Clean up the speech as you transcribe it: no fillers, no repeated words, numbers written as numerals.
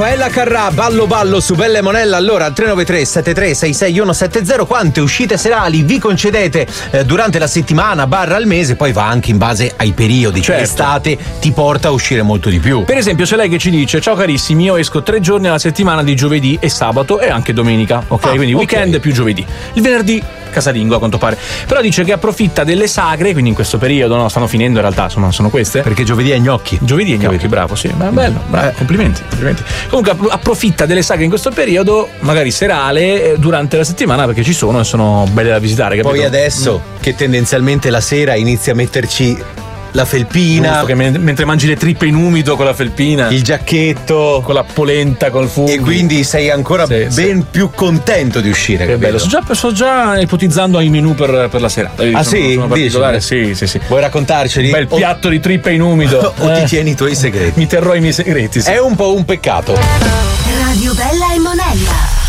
Raffaella Carrà, ballo ballo su Belle Monella. Allora al 393 73 66 170 quante uscite serali vi concedete durante la settimana / al mese, poi va anche in base ai periodi. Certo. L'estate ti porta a uscire molto di più. Per esempio c'è lei che ci dice: ciao carissimi, io esco 3 giorni alla settimana, di giovedì e sabato e anche domenica, ok? Quindi weekend più giovedì. Il venerdì casalingo a quanto pare. Però dice che approfitta delle sagre, quindi in questo periodo, no, stanno finendo in realtà, insomma, sono queste. Perché giovedì è gnocchi. Giovedì è gnocchi, bravo, sì. Ma bello, bravo, complimenti. Comunque approfitta delle sagre in questo periodo, magari serale, durante la settimana, perché ci sono e sono belle da visitare, capito? Poi adesso che tendenzialmente la sera inizia a metterci la felpina, giusto, che mentre mangi le trippe in umido con la felpina, il giacchetto, con la polenta, col funghi, e quindi sei ancora ben più contento di uscire. Che bello. Sto già ipotizzando i menù per la serata. Ah, sì? Sì. Vuoi raccontarceli? Un bel piatto di trippe in umido. O ti tieni i tuoi segreti? Mi terrò i miei segreti, sì. È un po' un peccato. Radio